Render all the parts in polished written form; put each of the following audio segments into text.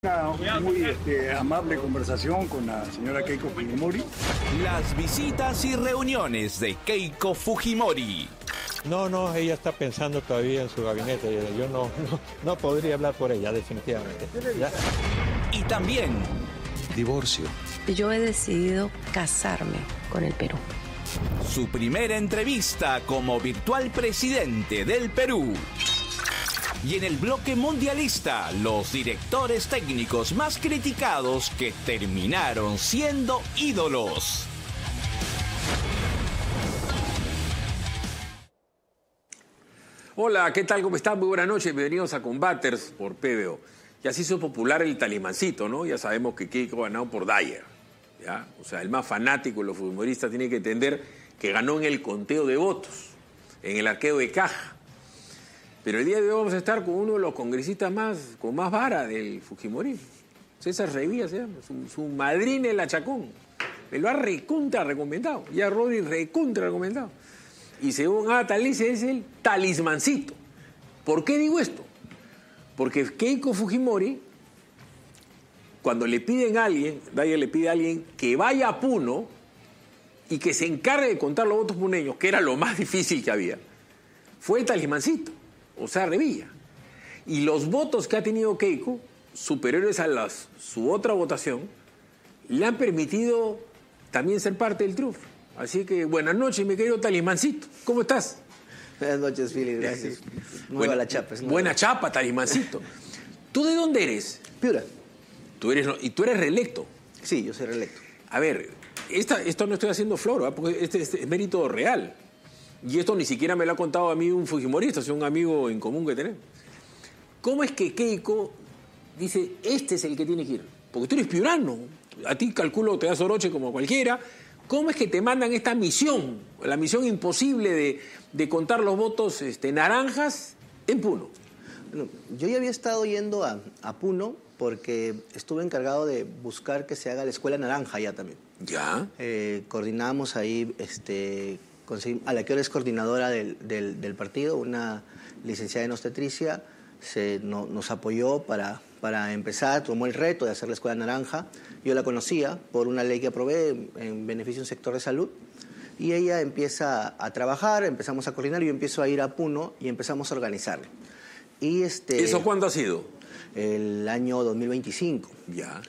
una muy amable conversación con la señora Keiko Fujimori. Las visitas y reuniones de Keiko Fujimori. No, ella está pensando todavía en su gabinete. Yo no podría hablar por ella, definitivamente. ¿Ya? Y también... divorcio. Yo he decidido casarme con el Perú. Su primera entrevista como virtual presidente del Perú. Y en el bloque mundialista, los directores técnicos más criticados que terminaron siendo ídolos. Hola, ¿qué tal? ¿Cómo están? Muy buenas noches. Bienvenidos a Combaters por PBO. Ya se hizo popular el talismancito, ¿no? Ya sabemos que Keiko ha ganado por Dyer, ¿ya? O sea, el más fanático de los futbolistas tiene que entender que ganó en el conteo de votos, en el arqueo de caja. Pero el día de hoy vamos a estar con uno de los congresistas con más vara del Fujimorismo. César Revilla se llama, su madrina el Achacón. Me lo ha recontra recomendado. Ya Rodri recontra recomendado. Y según Atalice es el talismancito. ¿Por qué digo esto? Porque Keiko Fujimori, cuando le piden a alguien, Dyer le pide a alguien que vaya a Puno y que se encargue de contar los votos puneños, que era lo más difícil que había, fue el talismancito, o sea, Revilla. Y los votos que ha tenido Keiko, superiores a su otra votación, le han permitido también ser parte del triunfo. Así que buenas noches, mi querido talismancito. ¿Cómo estás? Buenas noches, Fili, gracias. Nueva la chapa. Buena chapa, talismancito. ¿Tú de dónde eres? Piura. ¿Y tú eres reelecto? Sí, yo soy reelecto. A ver, esto no estoy haciendo floro, ¿eh? Porque este es mérito real. Y esto ni siquiera me lo ha contado a mí un fujimorista, es un amigo en común que tenemos. ¿Cómo es que Keiko dice, este es el que tiene que ir? Porque tú eres piurano. A ti, calculo, te das oroche como cualquiera. ¿Cómo es que te mandan esta misión, la misión imposible de contar los votos naranjas en Puno? Bueno, yo ya había estado yendo a Puno porque estuve encargado de buscar que se haga la escuela naranja allá también. ¿Ya? Coordinamos ahí, a la que ahora es coordinadora del partido, una licenciada en obstetricia, nos apoyó para empezar, tomó el reto de hacer la escuela naranja. Yo la conocía por una ley que aprobé en beneficio de un sector de salud. Y ella empieza a trabajar, empezamos a coordinar, yo empiezo a ir a Puno y empezamos a organizarlo. Y ¿Eso cuándo ha sido? El año 2025. Ya.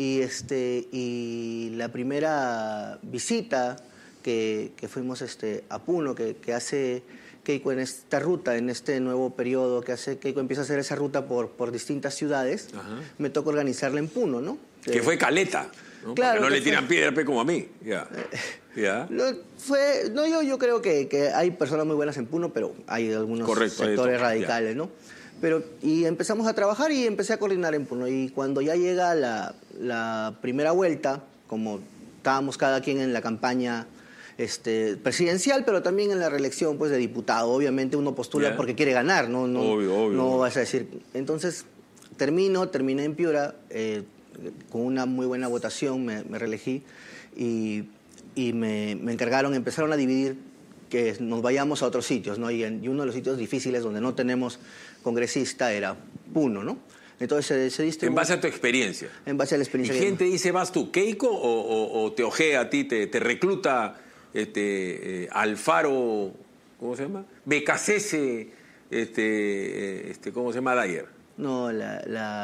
Y la primera visita que fuimos a Puno, que hace Keiko en esta ruta, en este nuevo periodo que hace Keiko, empieza a hacer esa ruta por distintas ciudades. Ajá. Me toca organizarla en Puno, ¿no? Que fue caleta, ¿no? Claro. Para que no le tiran piedra como a mí. Ya. Ya. Yo creo que hay personas muy buenas en Puno, pero hay algunos sectores radicales, ya, ¿no? Y empezamos a trabajar y empecé a coordinar en Puno. Y cuando ya llega la primera vuelta, como estábamos cada quien en la campaña presidencial, pero también en la reelección pues de diputado. Obviamente uno postula porque quiere ganar, ¿no? Obvio. No vas a decir. Entonces terminé en Piura con una muy buena votación, me reelegí y me empezaron a dividir que nos vayamos a otros sitios, ¿no? Y uno de los sitios difíciles donde no tenemos congresista era Puno, ¿no? Entonces se distribuye. En base a tu experiencia. En base a la experiencia. ¿Y quién te dice, vas tú, Keiko, o te ojea a ti, te recluta Alfaro, ¿cómo se llama? Becasese, ¿cómo se llama? Dyer. No, la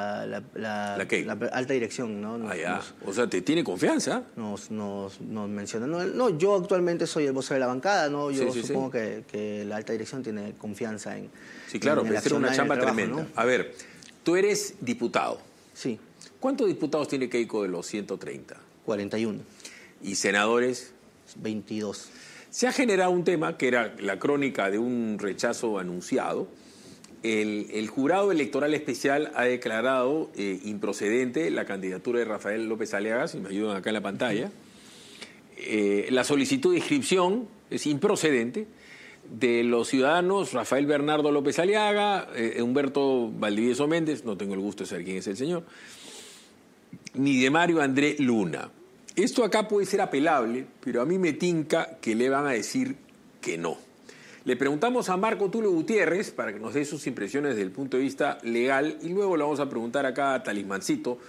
alta dirección, ¿no? O sea, ¿te tiene confianza? Nos menciona. No, yo actualmente soy el vocero de la bancada, ¿no? Yo supongo que la alta dirección tiene confianza en. Sí, claro, pero es una chamba tremenda, ¿no? A ver, tú eres diputado. Sí. ¿Cuántos diputados tiene Keiko de los 130? 41. ¿Y senadores? 22. Se ha generado un tema que era la crónica de un rechazo anunciado. El jurado electoral especial ha declarado improcedente la candidatura de Rafael López Aliaga, si me ayudan acá en la pantalla. La solicitud de inscripción es improcedente de los ciudadanos Rafael Bernardo López Aliaga, Humberto Valdivieso Méndez, no tengo el gusto de saber quién es el señor, ni de Mario André Luna. Esto acá puede ser apelable, pero a mí me tinca que le van a decir que no. Le preguntamos a Marco Tulio Gutiérrez para que nos dé sus impresiones desde el punto de vista legal y luego le vamos a preguntar acá a Talismancito